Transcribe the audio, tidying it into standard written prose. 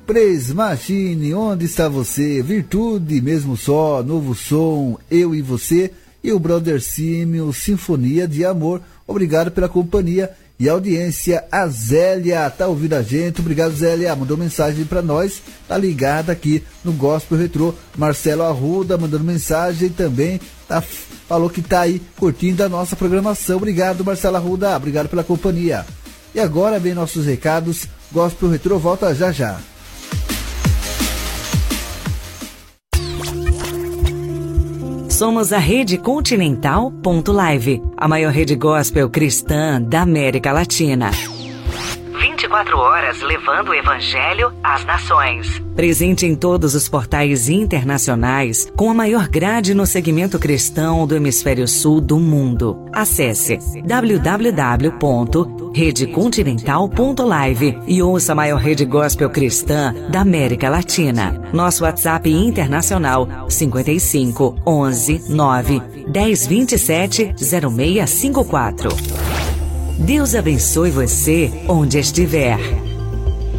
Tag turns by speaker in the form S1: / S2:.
S1: Praise Machine, onde está você? Virtude, mesmo só, novo som, eu e você. E o Brother Símio, Sinfonia de Amor. Obrigado pela companhia e audiência. A Zélia tá ouvindo a gente. Obrigado, Zélia. Mandou mensagem para nós. Tá ligada aqui no Gospel Retrô. Marcelo Arruda mandando mensagem também. Falou que tá aí curtindo a nossa programação. Obrigado, Marcelo Arruda. Obrigado pela companhia. E agora vem nossos recados. Gospel Retrô volta já já.
S2: Somos a Rede Continental.live, a maior rede gospel cristã da América Latina. 24 horas levando o Evangelho às nações. Presente em todos os portais internacionais, com a maior grade no segmento cristão do hemisfério sul do mundo. Acesse www.redecontinental.live e ouça a maior rede gospel cristã da América Latina. Nosso WhatsApp internacional 55 11 9 10 27 0654. Deus abençoe você onde estiver.